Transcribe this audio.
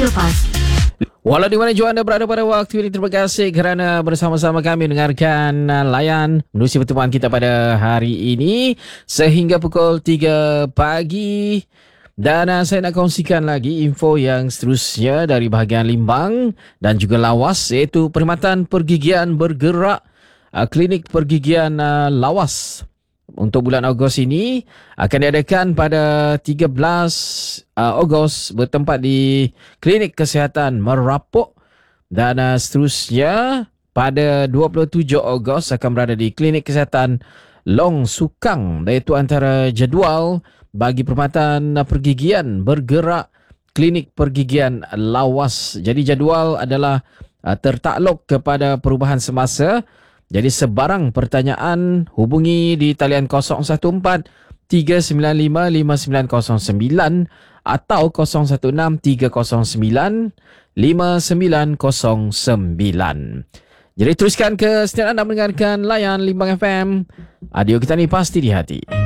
Pasti. Walau di mana jua anda berada pada waktu ini, terima kasih kerana bersama-sama kami mendengarkan layan menerusi pertemuan kita pada hari ini sehingga pukul 3 pagi. Dan saya nak kongsikan lagi info yang seterusnya dari bahagian Limbang dan juga Lawas, iaitu perkhidmatan pergigian bergerak, klinik pergigian Lawas. Untuk bulan Ogos ini akan diadakan pada 13 Ogos bertempat di Klinik Kesihatan Merapuk, dan seterusnya pada 27 Ogos akan berada di Klinik Kesihatan Long Sukang, iaitu antara jadual bagi perkhidmatan pergigian bergerak Klinik Pergigian Lawas. Jadi jadual adalah tertakluk kepada perubahan semasa. Jadi sebarang pertanyaan hubungi di talian 014 395 5909 atau 016 309 5909. Jadi teruskan kesetiaan anda mendengarkan layan Limbang FM. Audio kita ni pasti di hati.